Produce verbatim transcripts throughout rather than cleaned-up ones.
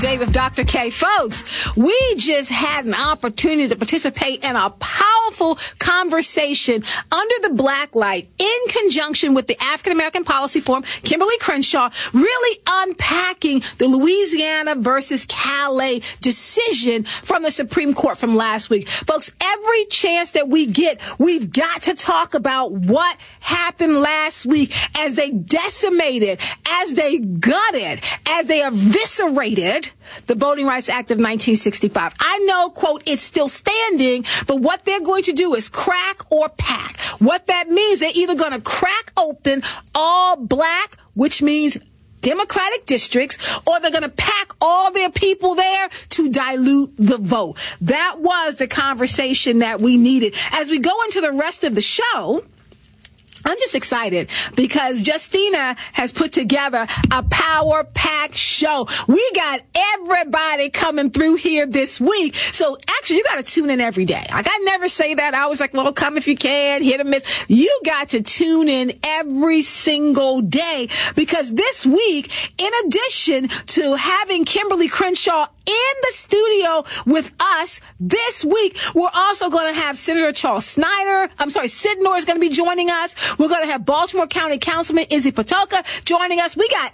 Day with Doctor K. Folks, we just had an opportunity to participate in a powerful conversation under the black light in conjunction with the African American Policy Forum, Kimberly Crenshaw, really unpacking the Louisiana versus Calais decision from the Supreme Court from last week. Folks, every chance that we get, we've got to talk about what happened last week as they decimated, as they gutted, as they eviscerated the Voting Rights Act of nineteen sixty-five. I know, quote, it's still standing, but what they're going to do is crack or pack. What that means, they're either going to crack open all black, which means Democratic districts, or they're going to pack all their people there to dilute the vote. That was the conversation that we needed. As we go into the rest of the show, I'm just excited because Justina has put together a power-packed show. We got everybody coming through here this week. So actually, you got to tune in every day. Like, I never say that. I was like, well, come if you can, hit or miss. You got to tune in every single day because this week, in addition to having Kimberly Crenshaw in the studio with us this week, we're also going to have Senator Charles Snyder. I'm sorry, Sidnor is going to be joining us. We're going to have Baltimore County Councilman Izzy Patoka joining us. We got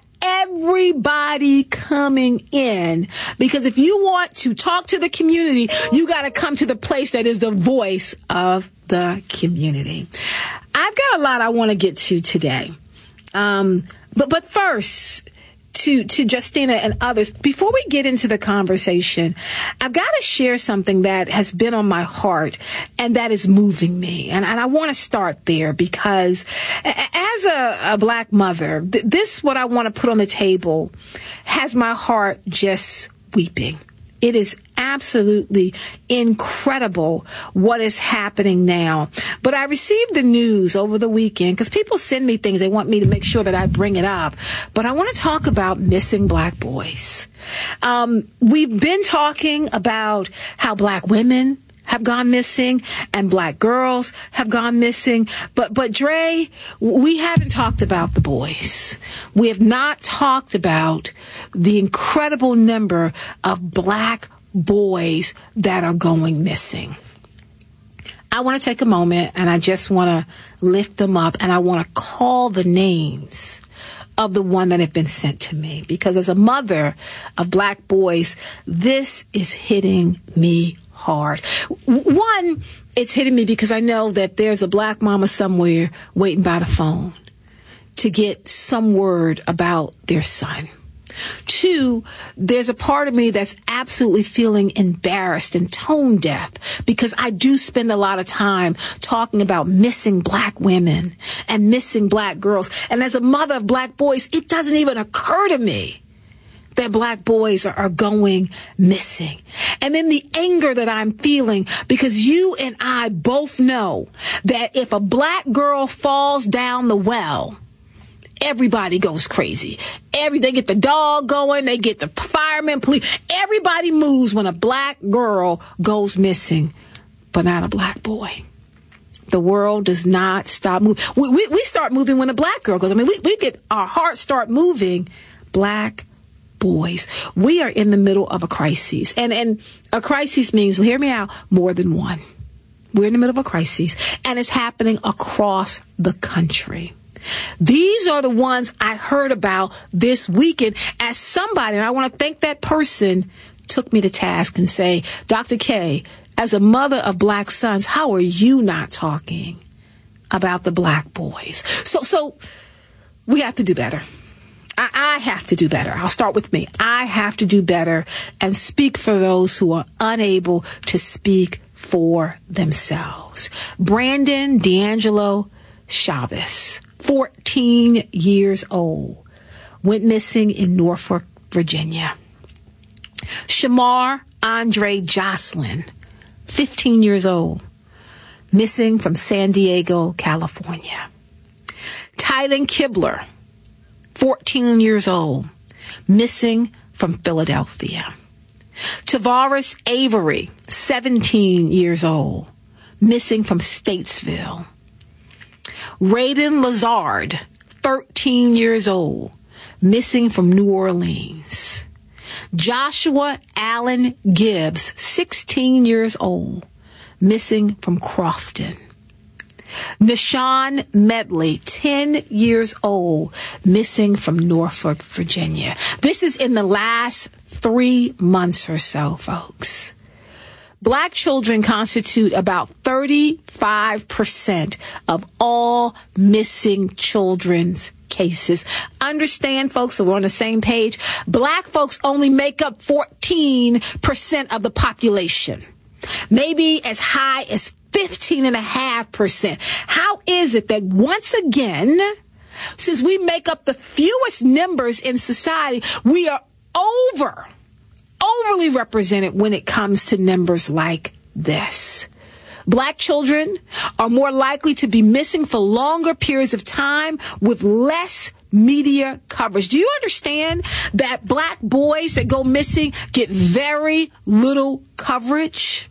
everybody coming in because if you want to talk to the community, you got to come to the place that is the voice of the community. I've got a lot I want to get to today. Um, but, but first, to, to Justina and others, before we get into the conversation, I've got to share something that has been on my heart and that is moving me. And, and I want to start there because as a, a black mother, th- this, what I want to put on the table, has my heart just weeping. It is absolutely incredible what is happening now. But I received the news over the weekend because people send me things. They want me to make sure that I bring it up. But I want to talk about missing black boys. Um, we've been talking about how black women have gone missing and black girls have gone missing. But, but Dre, we haven't talked about the boys. We have not talked about the incredible number of black boys that are going missing. I want to take a moment and I just want to lift them up and I want to call the names of the one that have been sent to me. Because as a mother of black boys, this is hitting me hard. One, it's hitting me because I know that there's a black mama somewhere waiting by the phone to get some word about their son. Two, there's a part of me that's absolutely feeling embarrassed and tone deaf because I do spend a lot of time talking about missing black women and missing black girls. And as a mother of black boys, it doesn't even occur to me that black boys are, are going missing. And then the anger that I'm feeling because you and I both know that if a black girl falls down the well, everybody goes crazy. Every, they get the dog going, they get the firemen, police. Everybody moves when a black girl goes missing, but not a black boy. The world does not stop moving. We, we, we start moving when a black girl goes. I mean, we, we get, our hearts start moving. Black boys. We are in the middle of a crisis. And, and a crisis means, hear me out, more than one. We're in the middle of a crisis, and it's happening across the country. These are the ones I heard about this weekend as somebody, and I want to thank that person, took me to task and say, Doctor K, as a mother of black sons, how are you not talking about the black boys? So, so we have to do better. I, I have to do better. I'll start with me. I have to do better and speak for those who are unable to speak for themselves. Brandon D'Angelo Chavez, fourteen years old, went missing in Norfolk, Virginia. Shamar Andre Jocelyn, fifteen years old, missing from San Diego, California. Tylen Kibler, fourteen years old, missing from Philadelphia. Tavares Avery, seventeen years old, missing from Statesville. Raiden Lazard, thirteen years old, missing from New Orleans. Joshua Allen Gibbs, sixteen years old, missing from Crofton. Nashawn Medley, ten years old, missing from Norfolk, Virginia. This is in the last three months or so, folks. Black children constitute about thirty-five percent of all missing children's cases. Understand, folks, so we're on the same page. Black folks only make up fourteen percent of the population. Maybe as high as fifteen and a half percent. How is it that once again, since we make up the fewest numbers in society, we are over, overly represented when it comes to numbers like this? Black children are more likely to be missing for longer periods of time with less media coverage. Do you understand that black boys that go missing get very little coverage?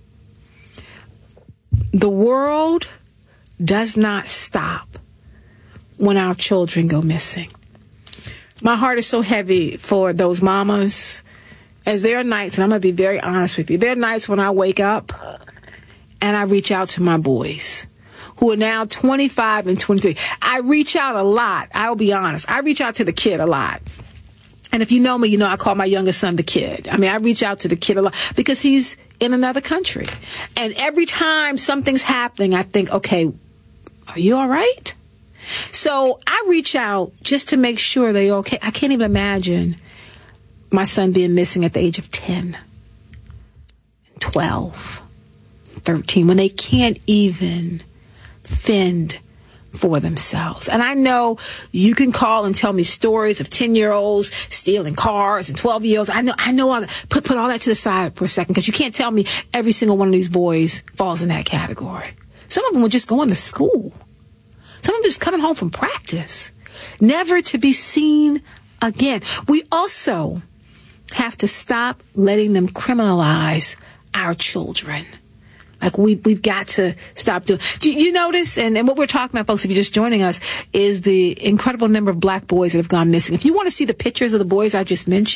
The world does not stop when our children go missing. My heart is so heavy for those mamas, as there are nights, and I'm going to be very honest with you, there are nights when I wake up and I reach out to my boys who are now twenty-five and twenty-three. I reach out a lot. I'll be honest. I reach out to the kid a lot. And if you know me, you know I call my youngest son the kid. I mean, I reach out to the kid a lot because he's in another country. And every time something's happening, I think, okay, are you all right? So I reach out just to make sure they're okay. I can't even imagine my son being missing at the age of ten, twelve, thirteen, when they can't even fend for themselves. And I know you can call and tell me stories of ten-year-olds stealing cars and twelve-year-olds. I know, I know all that. Put, put all that to the side for a second, because you can't tell me every single one of these boys falls in that category. Some of them were just going to school. Some of them just coming home from practice, never to be seen again. We also have to stop letting them criminalize our children. Like we, we've got to stop doing. Do you notice? And, and what we're talking about, folks, if you're just joining us, is the incredible number of black boys that have gone missing. If you want to see the pictures of the boys I just mentioned,